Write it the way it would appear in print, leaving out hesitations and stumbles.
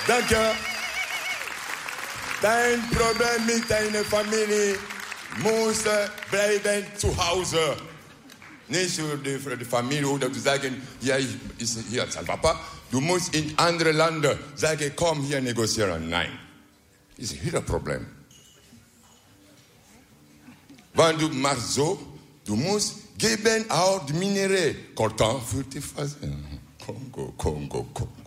Danke. Dein Problem mit deiner Familie muss bleiben zu Hause. Nicht für die Familie oder zu sagen, ja, ich ist hier als Papa. Du musst in andere Länder sagen, komm hier negozieren. Nein. Das ist wieder ein Problem. Wenn du machst so, du musst geben auch die Minerais. Coltan für die Phase. Kongo, Kongo, Kongo.